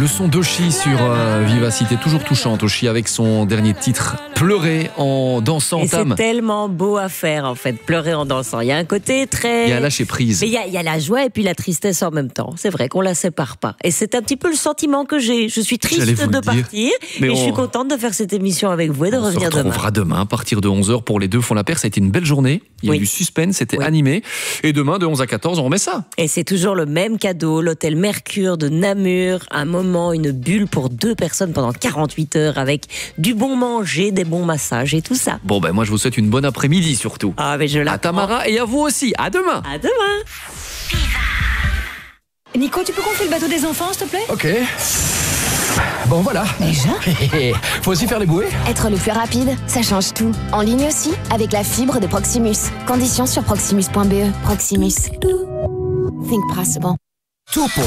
Le son d'Oshi sur Vivacité, toujours touchante. Oshi avec son dernier titre, Pleurer en dansant. Et c'est tellement beau à faire en fait, pleurer en dansant. Il y a un côté très... Il y a lâcher prise. Mais il y a la joie et puis la tristesse en même temps. C'est vrai qu'on la sépare pas. Et c'est un petit peu le sentiment que j'ai. Je suis triste de partir, mais je suis contente de faire cette émission avec vous et de revenir demain. On se retrouvera demain à partir de 11h pour Les Deux font la paire. Ça a été une belle journée. Il y a eu du suspense, c'était animé. Et demain de 11 à 14, on remet ça. Et c'est toujours le même cadeau, l'hôtel Mercure de Namur. Un moment, une bulle pour 2 personnes pendant 48 heures avec du bon manger, des bons massages et tout ça. Bon, ben moi je vous souhaite une bonne après-midi surtout. Ah, mais je l'attends. À Tamara et à vous aussi. À demain. À demain. Nico, tu peux gonfler le bateau des enfants, s'il te plaît? Ok. Bon, voilà. Déjà? Faut aussi faire les bouées? Être le plus rapide, ça change tout. En ligne aussi, avec la fibre de Proximus. Conditions sur proximus.be. Proximus. Think possible. Tout pour